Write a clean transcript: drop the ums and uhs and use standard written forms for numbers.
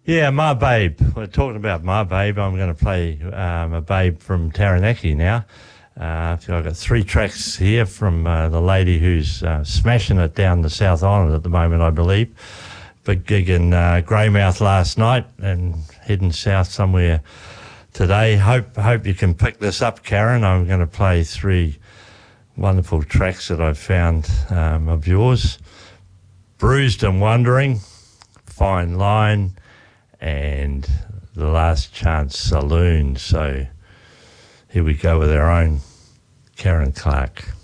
Yeah, My Babe. We're talking about My Babe. I'm going to play a Babe from Taranaki now. So I've got three tracks here from the lady who's smashing it down the South Island at the moment, I believe. Big gig in Greymouth last night and heading south somewhere today. Hope you can pick this up, Karen. I'm going to play three wonderful tracks that I've found of yours. Bruised and Wondering, Fine Line, and The Last Chance Saloon. So here we go with our own Karen Clark.